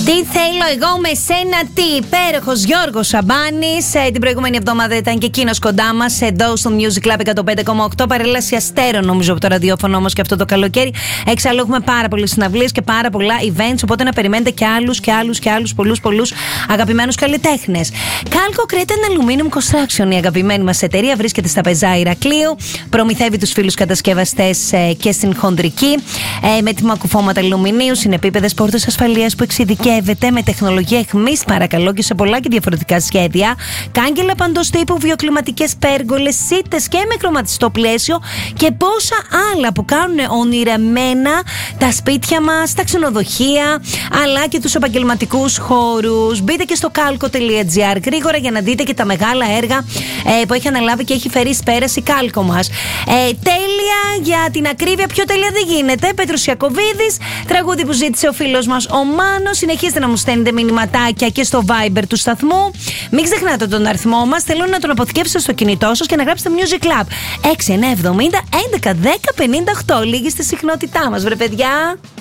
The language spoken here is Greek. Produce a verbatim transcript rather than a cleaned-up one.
Τι θέλω εγώ με σένα, τι υπέροχος Γιώργος Σαμπάνης. Ε, την προηγούμενη εβδομάδα ήταν και εκείνος κοντά μας εδώ στο Music Club εκατόν πέντε κόμμα οκτώ. Παρέλαση αστέρων νομίζω από το ραδιόφωνο όμως και αυτό το καλοκαίρι. Εξάλλου έχουμε πάρα πολλές συναυλίες και πάρα πολλά events. Οπότε να περιμένετε και άλλους και άλλους και άλλους πολλούς πολλούς αγαπημένους καλλιτέχνες. Calco Crete and Aluminium Construction, η αγαπημένη μας εταιρεία, βρίσκεται στα Πεζά Ηρακλείου. Προμηθεύει τους φίλους κατασκευαστές ε, και στην χοντρική. Ε, με έτοιμα κουφώματα αλουμινίου, συνεπίπεδες πόρτες ασφαλείας που εξειδικεύεται με τεχνολογία αιχμής, παρακαλώ, και σε πολλά και διαφορετικά σχέδια. Κάγκελα παντός τύπου, βιοκλιματικές πέργολες, σίτες και με χρωματιστό πλαίσιο και πόσα άλλα που κάνουν ονειρεμένα τα σπίτια μας, τα ξενοδοχεία, αλλά και τους επαγγελματικούς χώρους. Μπείτε και στο calco τελεία gr γρήγορα για να δείτε και τα μεγάλα έργα ε, που έχει αναλάβει και έχει φέρει εις πέρας η Calco μας. Ε, τέλεια, για την ακρίβεια, πιο τέλεια δεν γίνεται. Πέτρος Ιακωβίδης, τραγούδι που ζήτησε ο φίλος μας ο Μάνος. Συνεχίστε να μου στέλνετε μηνυματάκια και στο Viber του σταθμού. Μην ξεχνάτε τον αριθμό μας. Θέλω να τον αποθηκεύσετε στο κινητό σας και να γράψετε Music Club έξι εννιά εβδομήντα έντεκα δέκα πενήντα οκτώ. Λίγη στη συχνότητά μας, βρε παιδιά.